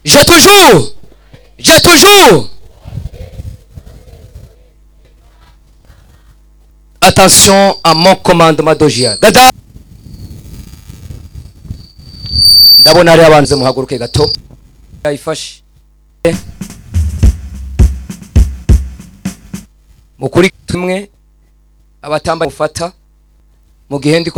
J'ai toujours. Attention à mon commandement d'Ogia. Dada. Ndabona ari abantu muhaguruke gato. Ayifashe. Mukuri tumwe abatamba ufata mu gihe ndi